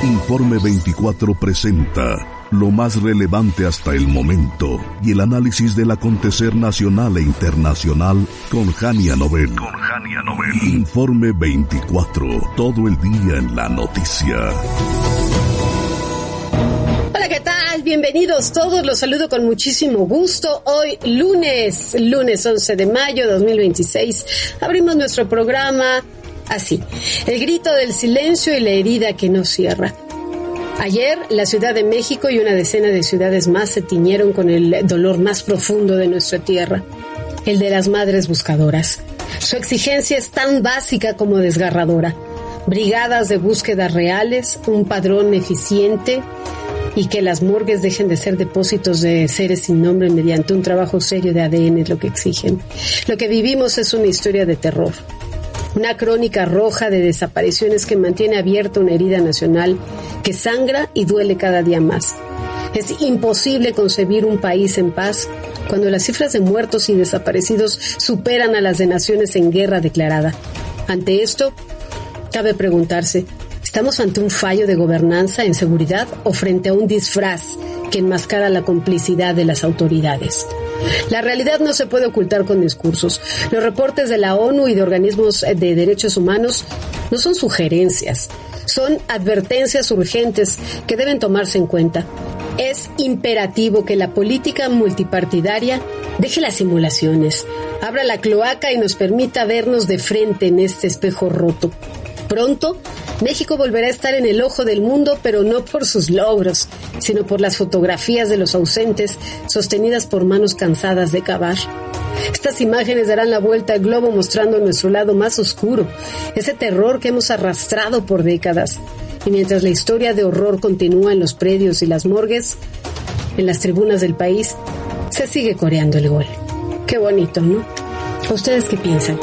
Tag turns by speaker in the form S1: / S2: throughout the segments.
S1: Informe 24 presenta lo más relevante hasta el momento y el análisis del acontecer nacional e internacional con Jania Nobel. Informe 24, todo el día en la noticia.
S2: Hola, ¿qué tal? Bienvenidos todos, los saludo con muchísimo gusto. Hoy lunes 11 de mayo de 2026, abrimos nuestro programa así: el grito del silencio y la herida que no cierra. Ayer, la Ciudad de México y una decena de ciudades más se tiñeron con el dolor más profundo de nuestra tierra, el de las madres buscadoras. Su exigencia es tan básica como desgarradora: brigadas de búsqueda reales, un padrón eficiente y que las morgues dejen de ser depósitos de seres sin nombre mediante un trabajo serio de ADN es lo que exigen. Lo que vivimos es una historia de terror, una crónica roja de desapariciones que mantiene abierta una herida nacional que sangra y duele cada día más. Es imposible concebir un país en paz cuando las cifras de muertos y desaparecidos superan a las de naciones en guerra declarada. Ante esto, cabe preguntarse: ¿estamos ante un fallo de gobernanza en seguridad o frente a un disfraz que enmascara la complicidad de las autoridades? La realidad no se puede ocultar con discursos. Los reportes de la ONU y de organismos de derechos humanos no son sugerencias, son advertencias urgentes que deben tomarse en cuenta. Es imperativo que la política multipartidaria deje las simulaciones, abra la cloaca y nos permita vernos de frente en este espejo roto. Pronto, México volverá a estar en el ojo del mundo, pero no por sus logros, sino por las fotografías de los ausentes sostenidas por manos cansadas de cavar. Estas imágenes darán la vuelta al globo mostrando nuestro lado más oscuro, ese terror que hemos arrastrado por décadas. Y mientras la historia de horror continúa en los predios y las morgues, en las tribunas del país, se sigue coreando el gol. Qué bonito, ¿no? ¿Ustedes qué piensan?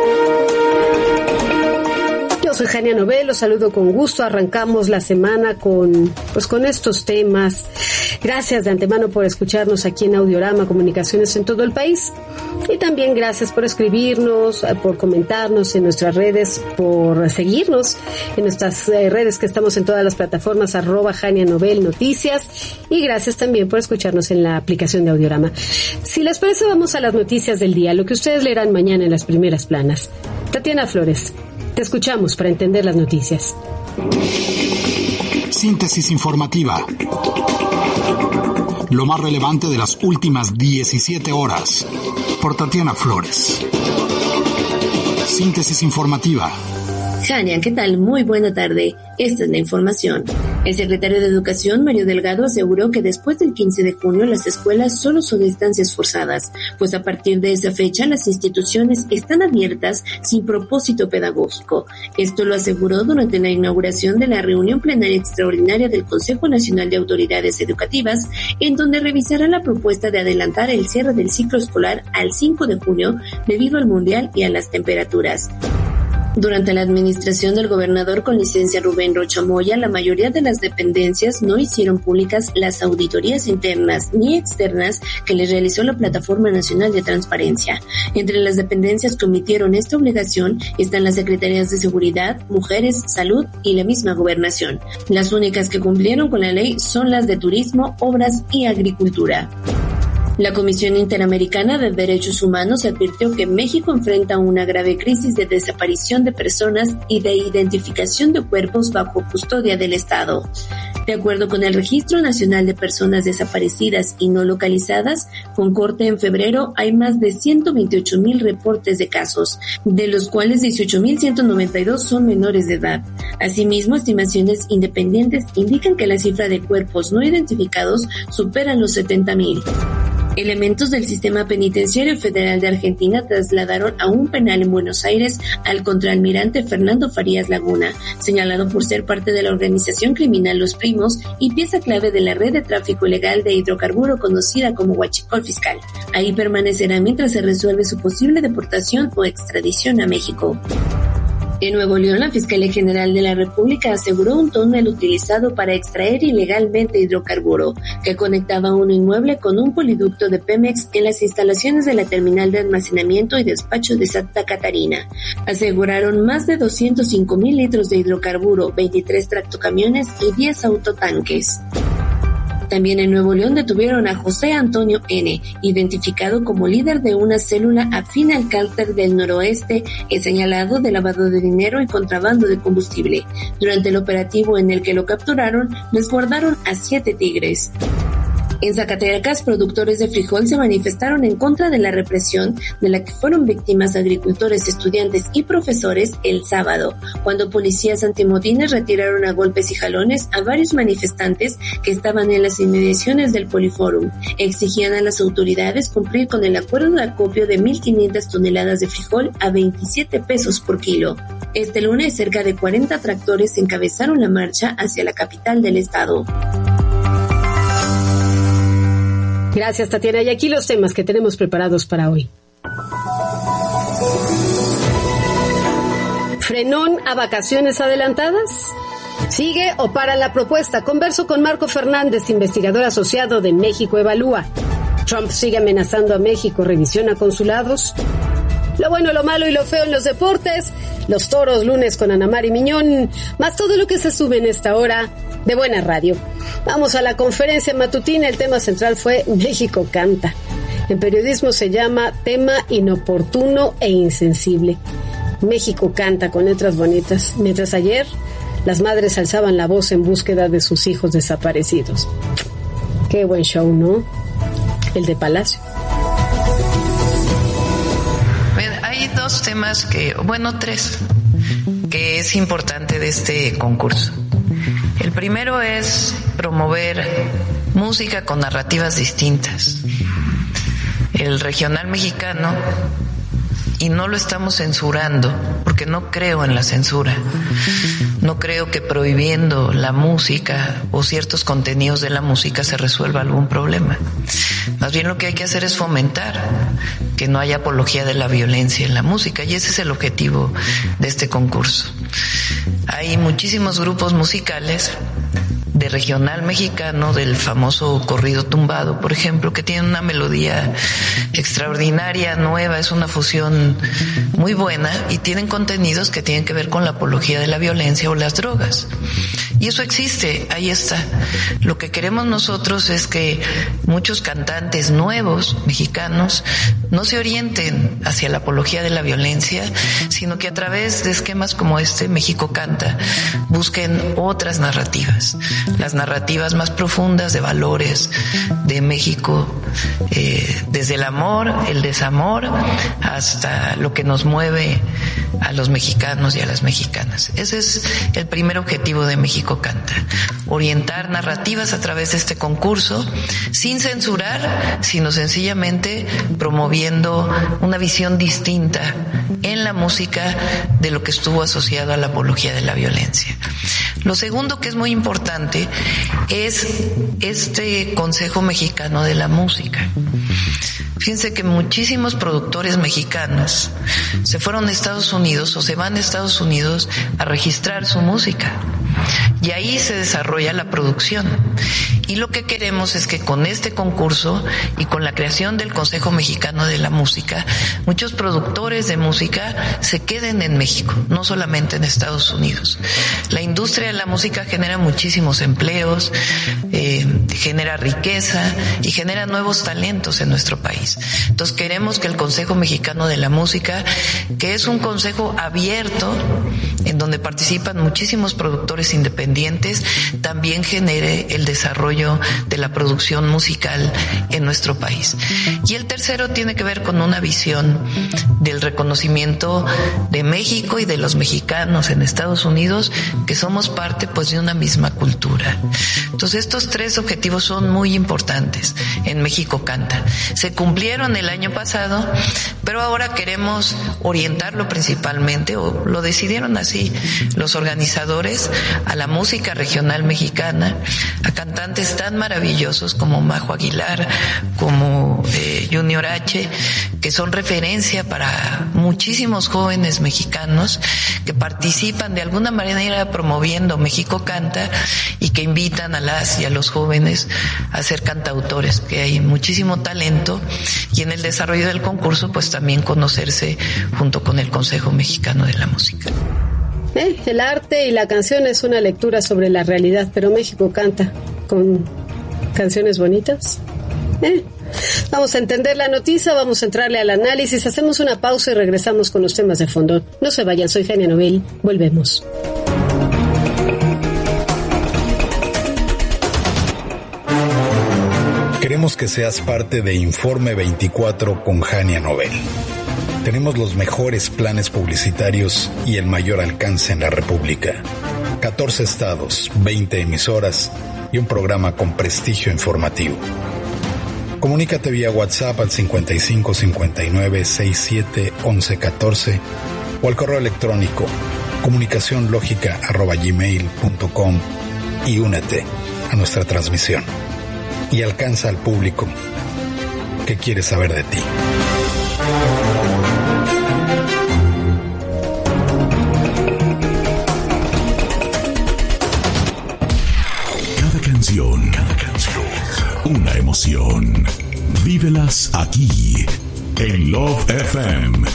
S2: Yo soy Jania Nobel, los saludo con gusto. Arrancamos la semana con estos temas. Gracias de antemano por escucharnos aquí en Audiorama Comunicaciones en todo el país. Y también gracias por escribirnos, por comentarnos en nuestras redes, por seguirnos en nuestras redes que estamos en todas las plataformas, @Jania Nobel Noticias. Y gracias también por escucharnos en la aplicación de Audiorama. Si les parece, vamos a las noticias del día, lo que ustedes leerán mañana en las primeras planas. Tatiana Flores, te escuchamos para entender las noticias.
S3: Síntesis informativa. Lo más relevante de las últimas 17 horas. Por Tatiana Flores. Síntesis informativa.
S4: Jania, ¿qué tal? Muy buena tarde. Esta es la información. El secretario de Educación, Mario Delgado, aseguró que después del 15 de junio las escuelas solo son estancias forzadas, pues a partir de esa fecha las instituciones están abiertas sin propósito pedagógico. Esto lo aseguró durante la inauguración de la reunión plenaria extraordinaria del Consejo Nacional de Autoridades Educativas, en donde revisará la propuesta de adelantar el cierre del ciclo escolar al 5 de junio debido al Mundial y a las temperaturas. Durante la administración del gobernador con licencia Rubén Rocha Moya, la mayoría de las dependencias no hicieron públicas las auditorías internas ni externas que les realizó la Plataforma Nacional de Transparencia. Entre las dependencias que omitieron esta obligación están las Secretarías de Seguridad, Mujeres, Salud y la misma Gobernación. Las únicas que cumplieron con la ley son las de Turismo, Obras y Agricultura. La Comisión Interamericana de Derechos Humanos advirtió que México enfrenta una grave crisis de desaparición de personas y de identificación de cuerpos bajo custodia del Estado. De acuerdo con el Registro Nacional de Personas Desaparecidas y No Localizadas, con corte en febrero, hay más de 128,000 reportes de casos, de los cuales 18,192 son menores de edad. Asimismo, estimaciones independientes indican que la cifra de cuerpos no identificados superan los 70,000. Elementos del Sistema Penitenciario Federal de Argentina trasladaron a un penal en Buenos Aires al contraalmirante Fernando Farías Laguna, señalado por ser parte de la organización criminal Los Primos y pieza clave de la red de tráfico ilegal de hidrocarburo conocida como Huachicol Fiscal. Ahí permanecerá mientras se resuelve su posible deportación o extradición a México. En Nuevo León, la Fiscalía General de la República aseguró un túnel utilizado para extraer ilegalmente hidrocarburo que conectaba un inmueble con un poliducto de Pemex en las instalaciones de la terminal de almacenamiento y despacho de Santa Catarina. Aseguraron más de 205,000 litros de hidrocarburo, 23 tractocamiones y 10 autotanques. También en Nuevo León detuvieron a José Antonio N., identificado como líder de una célula afín al cártel del Noroeste, señalado de lavado de dinero y contrabando de combustible. Durante el operativo en el que lo capturaron, resguardaron a 7 tigres. En Zacatecas, productores de frijol se manifestaron en contra de la represión de la que fueron víctimas agricultores, estudiantes y profesores el sábado, cuando policías antimotines retiraron a golpes y jalones a varios manifestantes que estaban en las inmediaciones del Poliforum. Exigían a las autoridades cumplir con el acuerdo de acopio de 1,500 toneladas de frijol a 27 pesos por kilo. Este lunes, cerca de 40 tractores encabezaron la marcha hacia la capital del estado.
S2: Gracias, Tatiana. Y aquí los temas que tenemos preparados para hoy. ¿Frenón a vacaciones adelantadas? ¿Sigue o para la propuesta? Converso con Marco Fernández, investigador asociado de México Evalúa. Trump sigue amenazando a México. ¿Revisión a consulados? Lo bueno, lo malo y lo feo en los deportes. Los toros, lunes con Ana Mari Miñón. Más todo lo que se sube en esta hora de Buena Radio. Vamos a la conferencia matutina. El tema central fue México canta. En periodismo se llama tema inoportuno e insensible. México canta con letras bonitas. Mientras ayer las madres alzaban la voz en búsqueda de sus hijos desaparecidos. Qué buen show, ¿no? El de Palacio.
S5: Hay dos temas tres, que es importante de este concurso. El primero es promover música con narrativas distintas. El regional mexicano, y no lo estamos censurando, porque no creo en la censura. No creo que prohibiendo la música o ciertos contenidos de la música se resuelva algún problema. Más bien lo que hay que hacer es fomentar que no haya apología de la violencia en la música, y ese es el objetivo de este concurso. Hay muchísimos grupos musicales de regional mexicano, del famoso corrido tumbado, por ejemplo, que tienen una melodía extraordinaria, nueva, es una fusión muy buena, y tienen contenidos que tienen que ver con la apología de la violencia o las drogas. Y eso existe, ahí está. Lo que queremos nosotros es que muchos cantantes nuevos, mexicanos, no se orienten hacia la apología de la violencia, sino que a través de esquemas como este, México Canta, busquen otras narrativas. Las narrativas más profundas de valores de México, desde el amor, el desamor, hasta lo que nos mueve a los mexicanos y a las mexicanas. Ese es el primer objetivo de México Canta. Orientar narrativas a través de este concurso, sin censurar, sino sencillamente promoviendo una visión distinta en la música de lo que estuvo asociado a la apología de la violencia. Lo segundo, que es muy importante, es este Consejo Mexicano de la Música. Fíjense que muchísimos productores mexicanos se fueron a Estados Unidos o se van a Estados Unidos a registrar su música, y ahí se desarrolla la producción. Y lo que queremos es que con este concurso y con la creación del Consejo Mexicano de la Música, muchos productores de música se queden en México, no solamente en Estados Unidos. La industria de la música genera muchísimos empleos, genera riqueza y genera nuevos talentos en nuestro país. Entonces queremos que el Consejo Mexicano de la Música, que es un consejo abierto en donde participan muchísimos productores independientes, también genere el desarrollo de la producción musical en nuestro país. Y el tercero tiene que ver con una visión del reconocimiento de México y de los mexicanos en Estados Unidos, que son somos parte pues de una misma cultura. Entonces estos 3 objetivos son muy importantes en México Canta. Se cumplieron el año pasado, pero ahora queremos orientarlo principalmente, o lo decidieron así los organizadores, a la música regional mexicana, a cantantes tan maravillosos como Majo Aguilar, como Junior H, que son referencia para muchísimos jóvenes mexicanos que participan de alguna manera promoviendo México Canta y que invitan a las y a los jóvenes a ser cantautores, que hay muchísimo talento, y en el desarrollo del concurso pues también conocerse junto con el Consejo Mexicano de la Música.
S2: El arte y la canción es una lectura sobre la realidad, pero México Canta con canciones bonitas. Vamos a entender la noticia, vamos a entrarle al análisis, hacemos una pausa y regresamos con los temas de fondo. No se vayan, soy Jania Nobel, volvemos.
S3: Queremos que seas parte de Informe 24 con Jania Nobel. Tenemos los mejores planes publicitarios y el mayor alcance en la República. 14 estados, 20 emisoras y un programa con prestigio informativo. Comunícate vía WhatsApp al 55 59 67 11 14 o al correo electrónico comunicacionlogica@gmail.com y únete a nuestra transmisión y alcanza al público que quiere saber de ti.
S1: Cada canción, una emoción. Vívelas aquí, en Love FM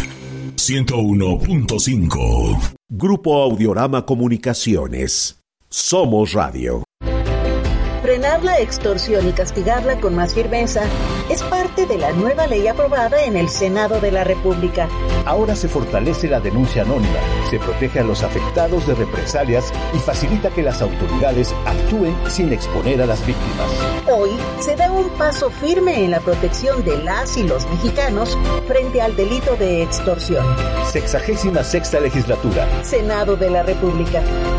S1: 101.5.
S6: Grupo Audiorama Comunicaciones. Somos Radio.
S7: Frenar la extorsión y castigarla con más firmeza es parte de la nueva ley aprobada en el Senado de la República.
S8: Ahora se fortalece la denuncia anónima, se protege a los afectados de represalias y facilita que las autoridades actúen sin exponer a las víctimas.
S7: Hoy se da un paso firme en la protección de las y los mexicanos frente al delito de extorsión.
S8: 66ª legislatura.
S7: Senado de la República.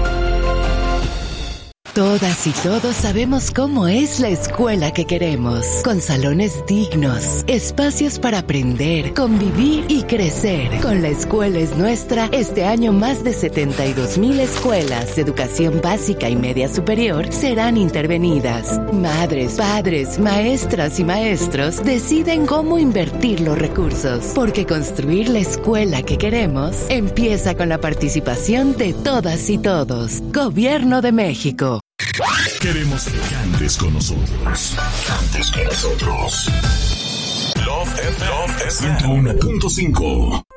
S9: Todas y todos sabemos cómo es la escuela que queremos, con salones dignos, espacios para aprender, convivir y crecer. Con La Escuela es Nuestra, este año más de 72,000 escuelas de educación básica y media superior serán intervenidas. Madres, padres, maestras y maestros deciden cómo invertir los recursos, porque construir la escuela que queremos empieza con la participación de todas y todos. Gobierno de México.
S1: Queremos que cantes con nosotros. Cantes con nosotros. Love FM 101.5.